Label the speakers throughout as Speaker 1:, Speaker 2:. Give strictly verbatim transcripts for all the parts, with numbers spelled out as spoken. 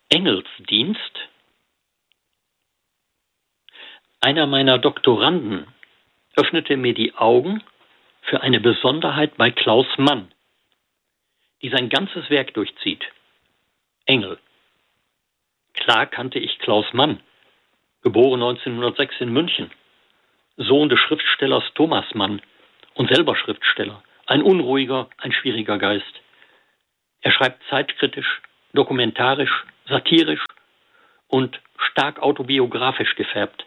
Speaker 1: Engelsdienst. Einer meiner Doktoranden öffnete mir die Augen für eine Besonderheit bei Klaus Mann, die sein ganzes Werk durchzieht. Engel. Klar kannte ich Klaus Mann, geboren neunzehnhundertsechs in München, Sohn des Schriftstellers Thomas Mann und selber Schriftsteller, ein unruhiger, ein schwieriger Geist. Er schreibt zeitkritisch, dokumentarisch, satirisch und stark autobiografisch gefärbt.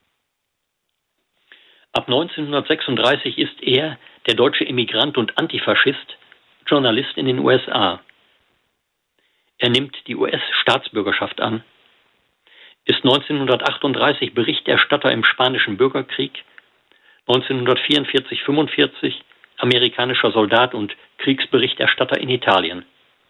Speaker 1: Ab neunzehnhundertsechsunddreißig ist er, der deutsche Emigrant und Antifaschist, Journalist in den U S A. Er nimmt die U S-Staatsbürgerschaft an, ist neunzehnhundertachtunddreißig Berichterstatter im Spanischen Bürgerkrieg, neunzehnhundertvierundvierzig fünfundvierzig amerikanischer Soldat und Kriegsberichterstatter in Italien.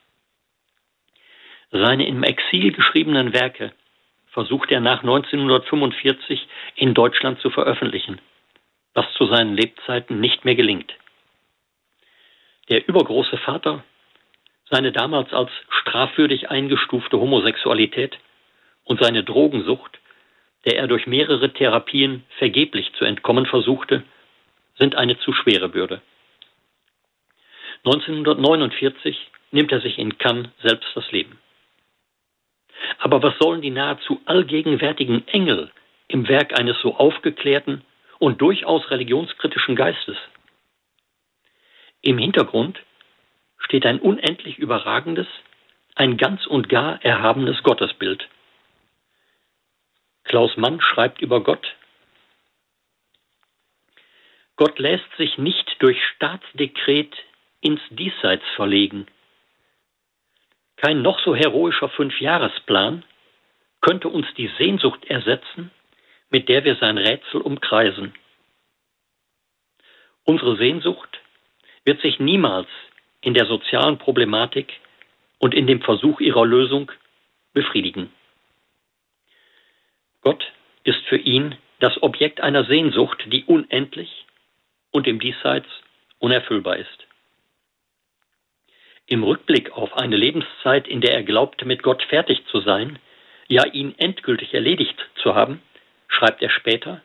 Speaker 1: Seine im Exil geschriebenen Werke versucht er nach neunzehnhundertfünfundvierzig in Deutschland zu veröffentlichen, was zu seinen Lebzeiten nicht mehr gelingt. Der übergroße Vater, seine damals als strafwürdig eingestufte Homosexualität und seine Drogensucht, der er durch mehrere Therapien vergeblich zu entkommen versuchte, sind eine zu schwere Bürde. neunzehnhundertneunundvierzig nimmt er sich in Cannes selbst das Leben. Aber was sollen die nahezu allgegenwärtigen Engel im Werk eines so aufgeklärten und durchaus religionskritischen Geistes? Im Hintergrund steht ein unendlich überragendes, ein ganz und gar erhabenes Gottesbild. Klaus Mann schreibt über Gott: Gott lässt sich nicht durch Staatsdekret ins Diesseits verlegen. Kein noch so heroischer Fünfjahresplan könnte uns die Sehnsucht ersetzen, mit der wir sein Rätsel umkreisen. Unsere Sehnsucht wird sich niemals in der sozialen Problematik und in dem Versuch ihrer Lösung befriedigen. Gott ist für ihn das Objekt einer Sehnsucht, die unendlich und im Diesseits unerfüllbar ist. Im Rückblick auf eine Lebenszeit, in der er glaubte, mit Gott fertig zu sein, ja ihn endgültig erledigt zu haben, schreibt er später: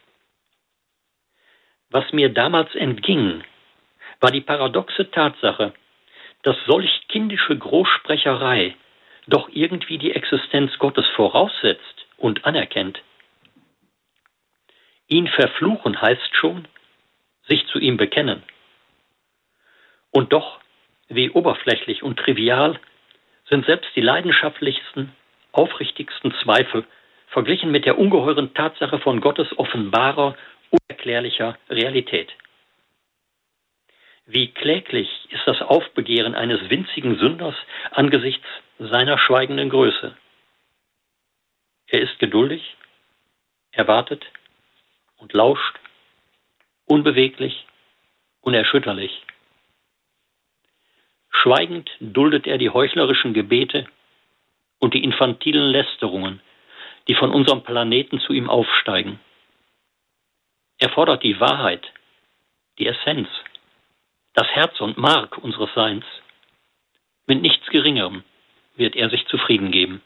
Speaker 1: Was mir damals entging, war die paradoxe Tatsache, dass solch kindische Großsprecherei doch irgendwie die Existenz Gottes voraussetzt und anerkennt. Ihn verfluchen heißt schon, sich zu ihm bekennen. Und doch, wie oberflächlich und trivial, sind selbst die leidenschaftlichsten, aufrichtigsten Zweifel verglichen mit der ungeheuren Tatsache von Gottes offenbarer, unerklärlicher Realität. Wie kläglich ist das Aufbegehren eines winzigen Sünders angesichts seiner schweigenden Größe. Er ist geduldig, er wartet und lauscht, unbeweglich, unerschütterlich. Schweigend duldet er die heuchlerischen Gebete und die infantilen Lästerungen, die von unserem Planeten zu ihm aufsteigen. Er fordert die Wahrheit, die Essenz, das Herz und Mark unseres Seins. Mit nichts Geringerem wird er sich zufrieden geben.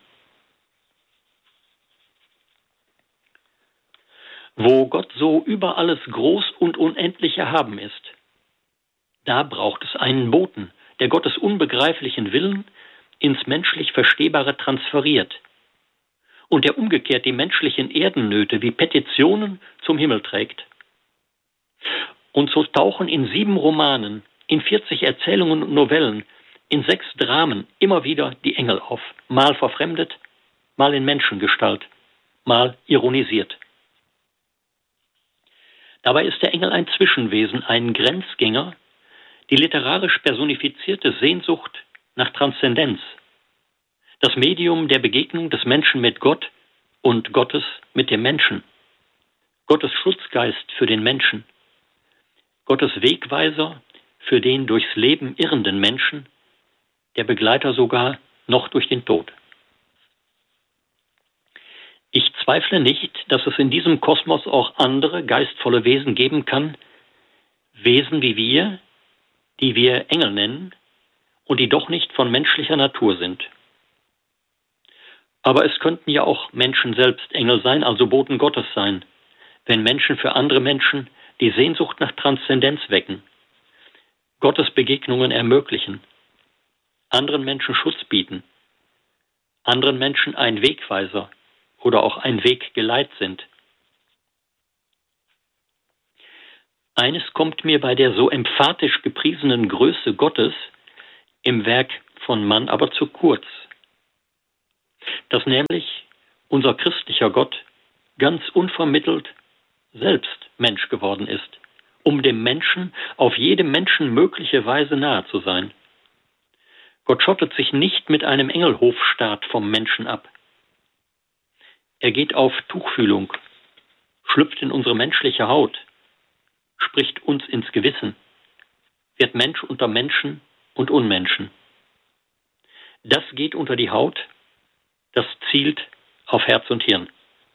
Speaker 1: Wo Gott so über alles groß und unendlich erhaben ist, da braucht es einen Boten, der Gottes unbegreiflichen Willen ins menschlich Verstehbare transferiert und der umgekehrt die menschlichen Erdennöte wie Petitionen zum Himmel trägt. Und so tauchen in sieben Romanen, in vierzig Erzählungen und Novellen, in sechs Dramen immer wieder die Engel auf, mal verfremdet, mal in Menschengestalt, mal ironisiert. Dabei ist der Engel ein Zwischenwesen, ein Grenzgänger, die literarisch personifizierte Sehnsucht nach Transzendenz, das Medium der Begegnung des Menschen mit Gott und Gottes mit dem Menschen, Gottes Schutzgeist für den Menschen, Gottes Wegweiser für den durchs Leben irrenden Menschen, der Begleiter sogar noch durch den Tod. Ich zweifle nicht, dass es in diesem Kosmos auch andere geistvolle Wesen geben kann, Wesen wie wir, die wir Engel nennen und die doch nicht von menschlicher Natur sind. Aber es könnten ja auch Menschen selbst Engel sein, also Boten Gottes sein, wenn Menschen für andere Menschen die Sehnsucht nach Transzendenz wecken, Gottes Begegnungen ermöglichen, anderen Menschen Schutz bieten, anderen Menschen ein Wegweiser oder auch ein Weggeleit sind. Eines kommt mir bei der so emphatisch gepriesenen Größe Gottes im Werk von Mann aber zu kurz, dass nämlich unser christlicher Gott ganz unvermittelt selbst Mensch geworden ist, um dem Menschen auf jede menschenmögliche Weise nahe zu sein. Gott schottet sich nicht mit einem Engelhofstaat vom Menschen ab. Er geht auf Tuchfühlung, schlüpft in unsere menschliche Haut, spricht uns ins Gewissen, wird Mensch unter Menschen und Unmenschen. Das geht unter die Haut, das zielt auf Herz und Hirn.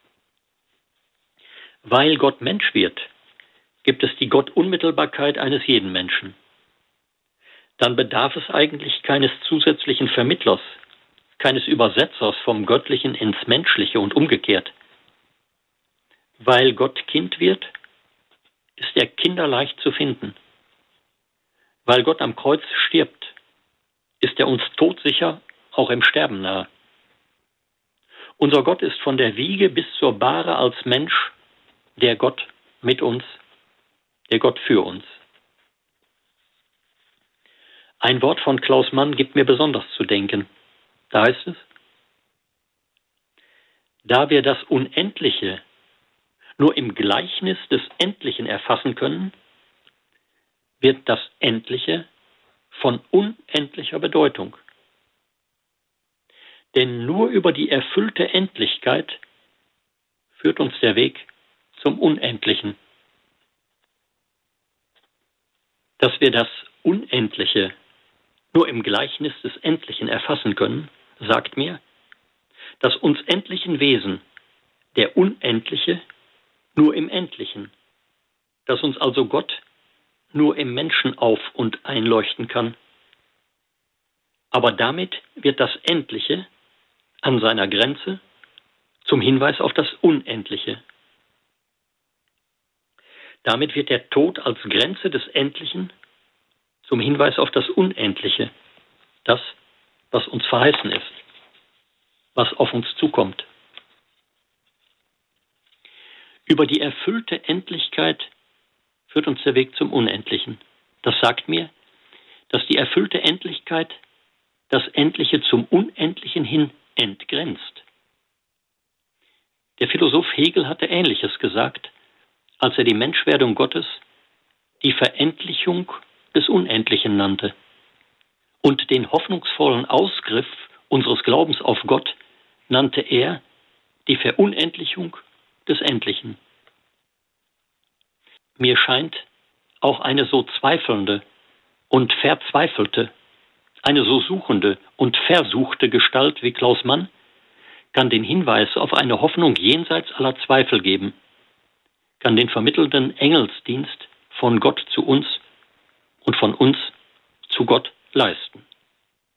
Speaker 1: Weil Gott Mensch wird, gibt es die Gottunmittelbarkeit eines jeden Menschen. Dann bedarf es eigentlich keines zusätzlichen Vermittlers, keines Übersetzers vom Göttlichen ins Menschliche und umgekehrt. Weil Gott Kind wird, ist er kinderleicht zu finden. Weil Gott am Kreuz stirbt, ist er uns todsicher auch im Sterben nahe. Unser Gott ist von der Wiege bis zur Bahre als Mensch der Gott mit uns, der Gott für uns. Ein Wort von Klaus Mann gibt mir besonders zu denken. Da heißt es: Da wir das Unendliche nur im Gleichnis des Endlichen erfassen können, wird das Endliche von unendlicher Bedeutung. Denn nur über die erfüllte Endlichkeit führt uns der Weg zum Unendlichen. Dass wir das Unendliche nur im Gleichnis des Endlichen erfassen können, sagt mir, dass uns endlichen Wesen der Unendliche nur im Endlichen, dass uns also Gott nur im Menschen auf- und einleuchten kann. Aber damit wird das Endliche an seiner Grenze zum Hinweis auf das Unendliche. Damit wird der Tod als Grenze des Endlichen zum Hinweis auf das Unendliche, das, was uns verheißen ist, was auf uns zukommt. Über die erfüllte Endlichkeit führt uns der Weg zum Unendlichen. Das sagt mir, dass die erfüllte Endlichkeit das Endliche zum Unendlichen hin entgrenzt. Der Philosoph Hegel hatte Ähnliches gesagt, als er die Menschwerdung Gottes die Verendlichung des Unendlichen nannte und den hoffnungsvollen Ausgriff unseres Glaubens auf Gott nannte er die Verunendlichung des Endlichen. Mir scheint, auch eine so zweifelnde und verzweifelte, eine so suchende und versuchte Gestalt wie Klaus Mann kann den Hinweis auf eine Hoffnung jenseits aller Zweifel geben, kann den vermittelnden Engelsdienst von Gott zu uns und von uns zu Gott leisten.